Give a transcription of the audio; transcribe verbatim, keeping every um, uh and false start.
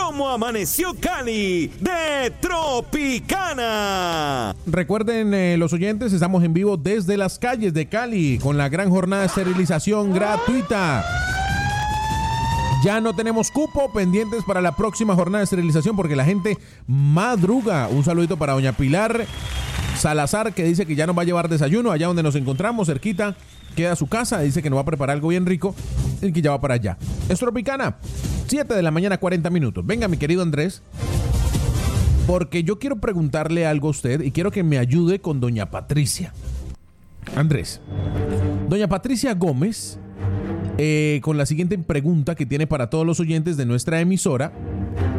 cómo amaneció Cali de Tropicana. Recuerden eh, los oyentes, estamos en vivo desde las calles de Cali con la gran jornada de esterilización gratuita. Ya no tenemos cupo, pendientes para la próxima jornada de esterilización porque la gente madruga. Un saludito para doña Pilar Salazar, que dice que ya nos va a llevar desayuno allá donde nos encontramos, cerquita, queda su casa, dice que nos va a preparar algo bien rico y que ya va para allá. Es Tropicana, siete de la mañana, cuarenta minutos. Venga, mi querido Andrés, porque yo quiero preguntarle algo a usted y quiero que me ayude con doña Patricia. Andrés, doña Patricia Gómez, eh, con la siguiente pregunta que tiene para todos los oyentes de nuestra emisora.